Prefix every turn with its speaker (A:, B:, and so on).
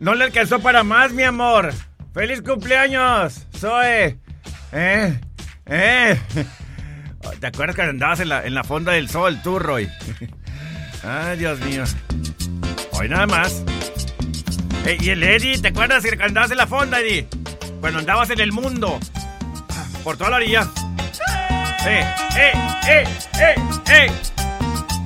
A: No le alcanzó para más, mi amor. ¡Feliz cumpleaños, Zoe! ¿Te acuerdas que andabas en la fonda del sol, tú, Roy? Ay, Dios mío. Hoy nada más. Y el Eddie, ¿te acuerdas que andabas en la fonda, Eddie? Cuando andabas en el mundo. Por toda la orilla. ¡Eh!